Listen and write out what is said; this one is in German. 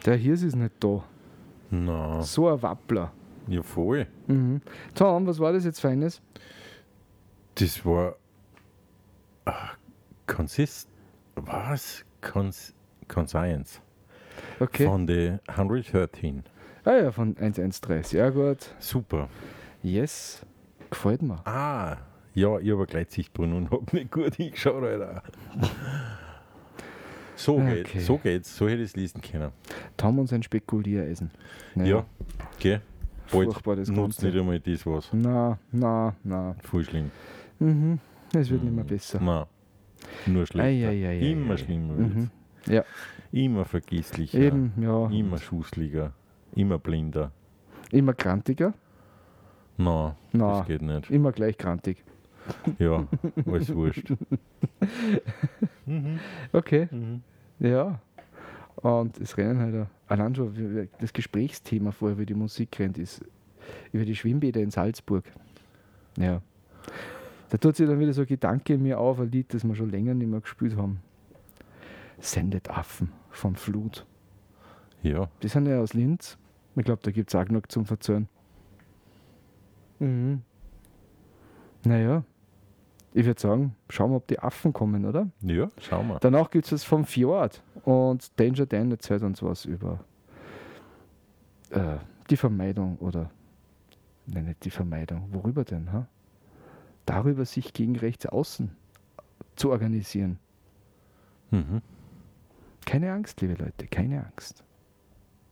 Der Hirs ist nicht da. Na, So ein Wappler. ja voll. Mhm. Tom, was war das jetzt Feines? Das war Conscience Okay. von der 113. Ah ja, von 113. Sehr gut. Super. Yes. Gefällt mir. Ja, ich habe gleich Sichtbrunn und habe nicht gut hingeschaut, Alter. So Okay. geht's. So hätte ich es lesen können. Tom und sein Spekuliereisen. Ja, gell? Bald Furchtbar das nutzt Ganze. nicht einmal das was. Na. Voll schlimm. Mhm. Es wird nicht mehr besser. Nein, nur schlechter. Immer schlimmer wird's. Mhm. Ja, Immer vergesslicher. eben, ja. Immer schussliger. Immer blinder. Immer krantiger. Nein, Na. das geht nicht. Immer gleich krantig. Ja, alles wurscht. Okay, Mhm. ja. Und es rennen halt allein schon das Gesprächsthema vorher, wie die Musik rennt, ist über die Schwimmbäder in Salzburg. Ja. Da tut sich dann wieder so ein Gedanke in mir auf, ein Lied, das wir schon länger nicht mehr gespielt haben. Sendet Affen von Flut. Ja, Die sind ja aus Linz. Ich glaube, da gibt es auch genug zum Verzögern. Mhm. Naja, ich würde sagen, schauen wir, ob die Affen kommen, oder? ja, schauen wir. Danach gibt es was vom Fjord und Danger Dan erzählt uns was über die Vermeidung oder, nein, nicht die Vermeidung, worüber denn? Ha? Darüber, sich gegen rechts außen zu organisieren. Mhm. Keine Angst, liebe Leute, keine Angst.